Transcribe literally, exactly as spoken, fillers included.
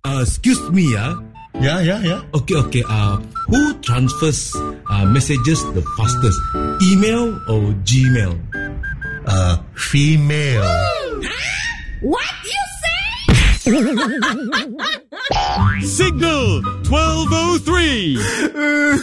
Uh, excuse me, ah. Yeah, yeah, yeah. Okay, okay. Uh, who transfers uh, messages the fastest? Email or Gmail? Uh, female. What you say? Signal twelve oh three.